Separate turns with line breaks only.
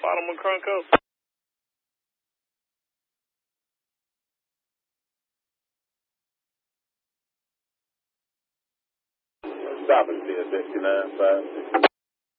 bottom and crunk up.
Stop and see a 69.5.